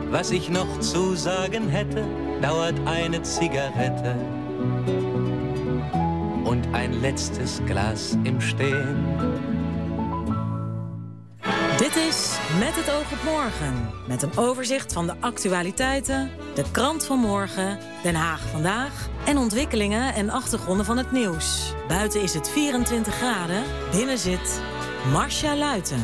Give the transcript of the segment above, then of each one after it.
Was ich noch zu sagen hätte, dauert eine Zigarette und ein letztes Glas im Stehen. Dit is Met het oog op morgen. Met een overzicht van de actualiteiten, de krant van morgen, Den Haag vandaag en ontwikkelingen en achtergronden van het nieuws. Buiten is het 24 graden, binnen zit Marcia Luiten.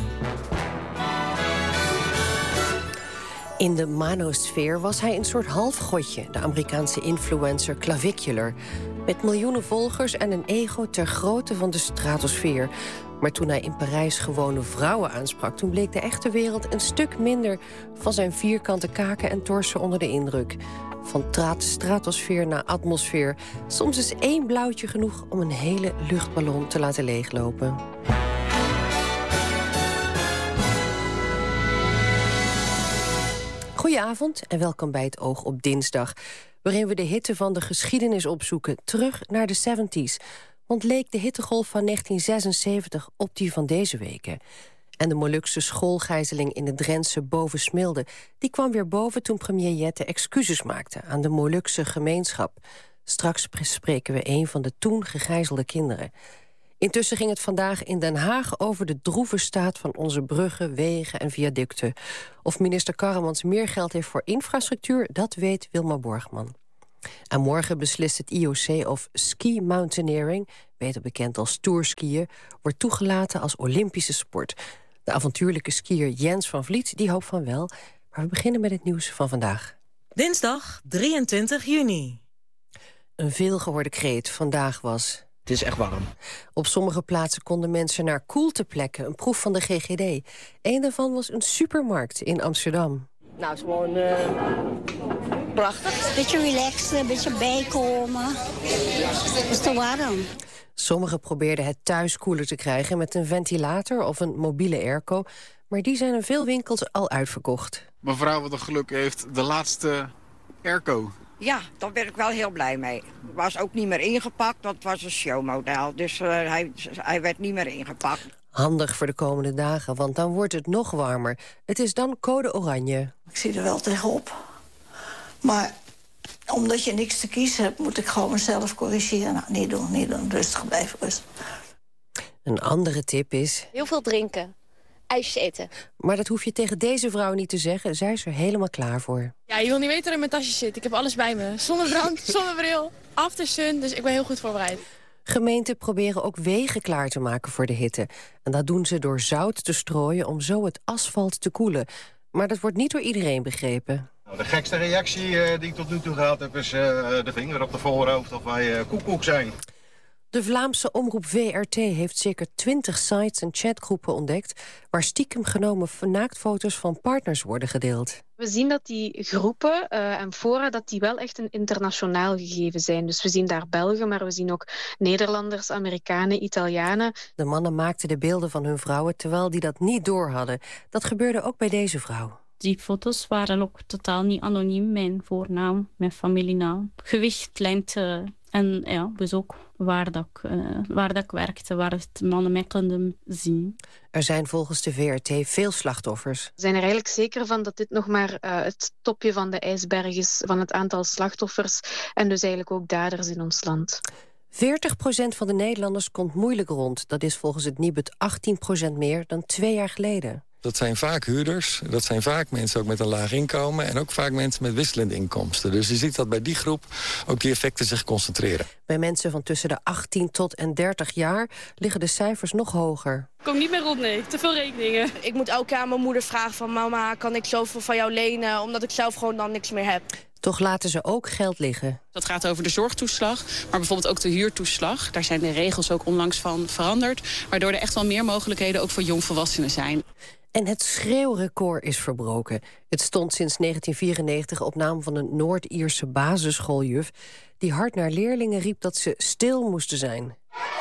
In de manosfeer was hij een soort halfgodje, de Amerikaanse influencer Clavicular. Met miljoenen volgers en een ego ter grootte van de stratosfeer. Maar toen hij in Parijs gewone vrouwen aansprak, toen bleek de echte wereld een stuk minder van zijn vierkante kaken en torsen onder de indruk. Van stratosfeer naar atmosfeer. Soms is 1 blauwtje genoeg om een hele luchtballon te laten leeglopen. Goedenavond en welkom bij het Oog op dinsdag, waarin we de hitte van de geschiedenis opzoeken, terug naar de 70s. Want leek de hittegolf van 1976 op die van deze weken. En de Molukse schoolgijzeling in de Drentse Bovensmilde, die kwam weer boven toen premier Jette excuses maakte aan de Molukse gemeenschap. Straks spreken we een van de toen gegijzelde kinderen. Intussen ging het vandaag in Den Haag over de droeve staat van onze bruggen, wegen en viaducten. Of minister Karremans meer geld heeft voor infrastructuur, dat weet Wilma Borgman. En morgen beslist het IOC of ski mountaineering, beter bekend als tourskiën, wordt toegelaten als Olympische sport. De avontuurlijke skier Jens van Vliet die hoopt van wel. Maar we beginnen met het nieuws van vandaag. Dinsdag 23 juni. Een veelgehoorde kreet vandaag was: het is echt warm. Op sommige plaatsen konden mensen naar koelteplekken, een proef van de GGD. Eén daarvan was een supermarkt in Amsterdam. Nou, het is gewoon prachtig. Beetje relaxed, een beetje bijkomen. Het is te warm. Sommigen probeerden het thuis koeler te krijgen met een ventilator of een mobiele airco. Maar die zijn in veel winkels al uitverkocht. Mevrouw wat een geluk heeft, de laatste airco. Ja, daar ben ik wel heel blij mee. Was ook niet meer ingepakt, dat was een showmodel. Dus hij werd niet meer ingepakt. Handig voor de komende dagen, want dan wordt het nog warmer. Het is dan code oranje. Ik zie er wel tegenop. Maar omdat je niks te kiezen hebt, moet ik gewoon mezelf corrigeren. Nou, niet doen. Rustig blijven, rustig. Een andere tip is: heel veel drinken. IJsjes eten. Maar dat hoef je tegen deze vrouw niet te zeggen. Zij is er helemaal klaar voor. Ja, je wil niet weten wat er in mijn tasje zit. Ik heb alles bij me. Zonnebrand, zonnebril, aftersun. Dus ik ben heel goed voorbereid. Gemeenten proberen ook wegen klaar te maken voor de hitte. En dat doen ze door zout te strooien om zo het asfalt te koelen. Maar dat wordt niet door iedereen begrepen. Nou, de gekste reactie die ik tot nu toe gehad heb is de vinger op de voorhoofd of wij koekoek zijn. De Vlaamse omroep VRT heeft zeker 20 sites en chatgroepen ontdekt waar stiekem genomen naaktfoto's van partners worden gedeeld. We zien dat die groepen en fora dat die wel echt een internationaal gegeven zijn. Dus we zien daar Belgen, maar we zien ook Nederlanders, Amerikanen, Italianen. De mannen maakten de beelden van hun vrouwen terwijl die dat niet doorhadden. Dat gebeurde ook bij deze vrouw. Die foto's waren ook totaal niet anoniem. Mijn voornaam, mijn familienaam, gewicht, lengte en ja, dus ook waar dat ik werkte, waar het mannen mij konden zien. Er zijn volgens de VRT veel slachtoffers. We zijn er eigenlijk zeker van dat dit nog maar het topje van de ijsberg is van het aantal slachtoffers en dus eigenlijk ook daders in ons land. 40% van de Nederlanders komt moeilijk rond. Dat is volgens het Nibud 18% meer dan 2 jaar geleden. Dat zijn vaak huurders, dat zijn vaak mensen ook met een laag inkomen en ook vaak mensen met wisselende inkomsten. Dus je ziet dat bij die groep ook die effecten zich concentreren. Bij mensen van tussen de 18 tot en 30 jaar liggen de cijfers nog hoger. Ik kom niet meer rond, nee. Te veel rekeningen. Ik moet elke keer aan mijn moeder vragen van mama, kan ik zoveel van jou lenen, omdat ik zelf gewoon dan niks meer heb. Toch laten ze ook geld liggen. Dat gaat over de zorgtoeslag, maar bijvoorbeeld ook de huurtoeslag. Daar zijn de regels ook onlangs van veranderd, waardoor er echt wel meer mogelijkheden ook voor jongvolwassenen zijn. En het schreeuwrecord is verbroken. Het stond sinds 1994 op naam van een Noord-Ierse basisschooljuf die hard naar leerlingen riep dat ze stil moesten zijn.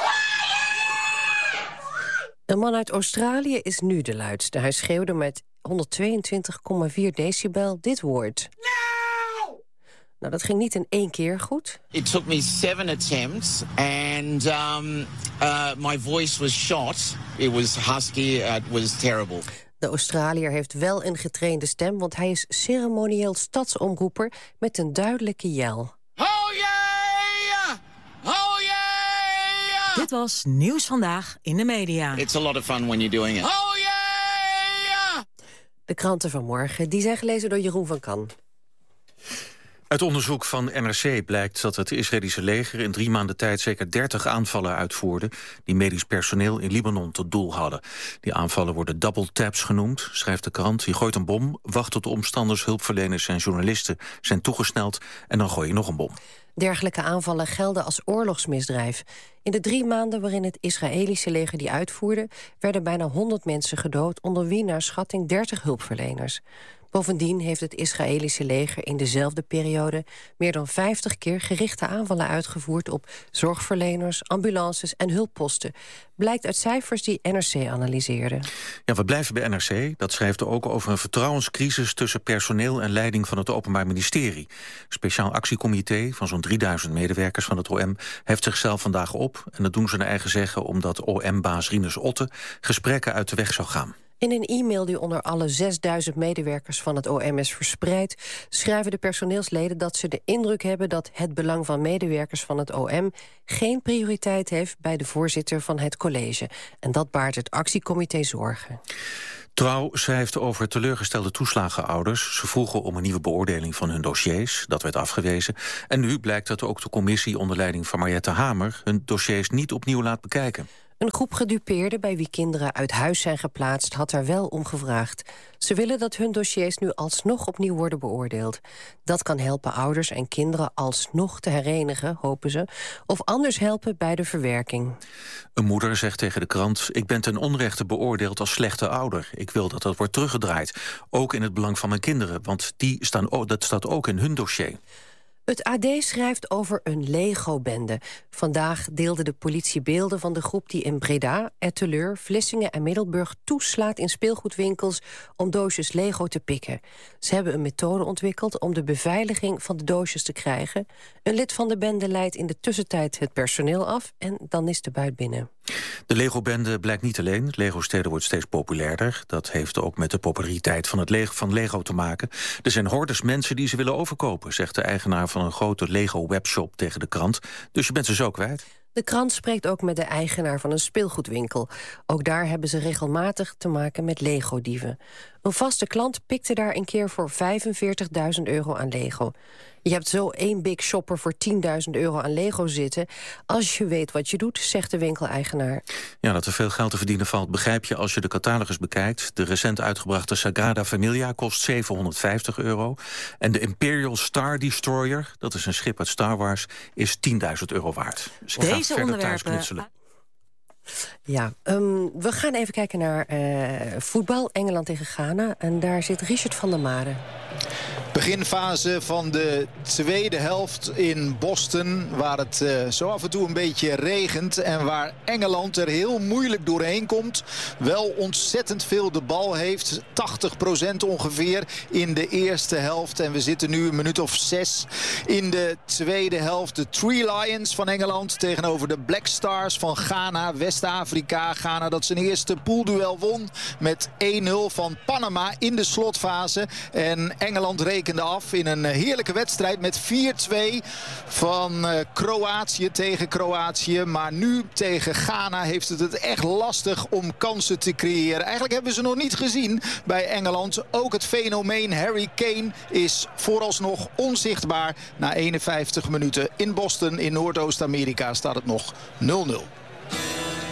Een man uit Australië is nu de luidste. Hij schreeuwde met 122,4 decibel dit woord. Nou, dat ging niet in 1 keer goed. It took me 7 attempts and my voice was shot. It was husky, it was terrible. De Australiër heeft wel een getrainde stem, want hij is ceremonieel stadsomroeper met een duidelijke jel. Dit was Nieuws Vandaag in de media. It's a lot of fun when you're doing it. De kranten van morgen die zijn gelezen door Jeroen van Kan. Uit onderzoek van NRC blijkt dat het Israëlische leger in 3 maanden tijd zeker 30 aanvallen uitvoerde die medisch personeel in Libanon tot doel hadden. Die aanvallen worden double taps genoemd, schrijft de krant. Je gooit een bom, wacht tot de omstanders, hulpverleners en journalisten zijn toegesneld en dan gooi je nog een bom. Dergelijke aanvallen gelden als oorlogsmisdrijf. In de 3 maanden waarin het Israëlische leger die uitvoerde, werden bijna 100 mensen gedood, onder wie naar schatting 30 hulpverleners. Bovendien heeft het Israëlische leger in dezelfde periode meer dan 50 keer gerichte aanvallen uitgevoerd op zorgverleners, ambulances en hulpposten. Blijkt uit cijfers die NRC analyseerde. Ja, we blijven bij NRC. Dat schrijft ook over een vertrouwenscrisis tussen personeel en leiding van het Openbaar Ministerie. Speciaal actiecomité van zo'n 3000 medewerkers van het OM heft zichzelf vandaag op. En dat doen ze naar eigen zeggen omdat OM-baas Rinus Otte gesprekken uit de weg zou gaan. In een e-mail die onder alle 6000 medewerkers van het OM is verspreid, schrijven de personeelsleden dat ze de indruk hebben dat het belang van medewerkers van het OM geen prioriteit heeft bij de voorzitter van het college. En dat baart het actiecomité zorgen. Trouw schrijft over teleurgestelde toeslagenouders. Ze vroegen om een nieuwe beoordeling van hun dossiers. Dat werd afgewezen. En nu blijkt dat ook de commissie onder leiding van Mariette Hamer hun dossiers niet opnieuw laat bekijken. Een groep gedupeerden bij wie kinderen uit huis zijn geplaatst had daar wel om gevraagd. Ze willen dat hun dossiers nu alsnog opnieuw worden beoordeeld. Dat kan helpen ouders en kinderen alsnog te herenigen, hopen ze, of anders helpen bij de verwerking. Een moeder zegt tegen de krant: ik ben ten onrechte beoordeeld als slechte ouder. Ik wil dat dat wordt teruggedraaid. Ook in het belang van mijn kinderen, want dat staat ook in hun dossier. Het AD schrijft over een Lego-bende. Vandaag deelde de politie beelden van de groep die in Breda, Etteleur, Vlissingen en Middelburg toeslaat in speelgoedwinkels om doosjes Lego te pikken. Ze hebben een methode ontwikkeld om de beveiliging van de doosjes te krijgen. Een lid van de bende leidt in de tussentijd het personeel af en dan is de buit binnen. De Lego-bende blijkt niet alleen. Lego-steden wordt steeds populairder. Dat heeft ook met de populariteit van Lego te maken. Er zijn hordes mensen die ze willen overkopen, zegt de eigenaar van een grote Lego-webshop tegen de krant. Dus je bent ze zo kwijt. De krant spreekt ook met de eigenaar van een speelgoedwinkel. Ook daar hebben ze regelmatig te maken met Lego-dieven. Een vaste klant pikte daar een keer voor €45.000 aan Lego. Je hebt zo 1 big shopper voor €10.000 aan Lego zitten. Als je weet wat je doet, zegt de winkeleigenaar. Ja, dat er veel geld te verdienen valt, begrijp je als je de catalogus bekijkt. De recent uitgebrachte Sagrada Familia kost €750. En de Imperial Star Destroyer, dat is een schip uit Star Wars, is €10.000 waard. Dus deze onderwerpen. Ja, we gaan even kijken naar voetbal. Engeland tegen Ghana. En daar zit Richard van der Made. Beginfase van de tweede helft in Boston, waar het zo af en toe een beetje regent en waar Engeland er heel moeilijk doorheen komt. Wel ontzettend veel de bal heeft, 80% ongeveer in de eerste helft. En we zitten nu een minuut of 6 in de tweede helft. De Three Lions van Engeland tegenover de Black Stars van Ghana, West-Afrika. Ghana dat zijn eerste poolduel won met 1-0 van Panama in de slotfase. En Engeland rekende af in een heerlijke wedstrijd met 4-2 van Kroatië tegen Kroatië. Maar nu tegen Ghana heeft het echt lastig om kansen te creëren. Eigenlijk hebben we ze nog niet gezien bij Engeland. Ook het fenomeen Harry Kane is vooralsnog onzichtbaar. Na 51 minuten in Boston in Noordoost-Amerika staat het nog 0-0.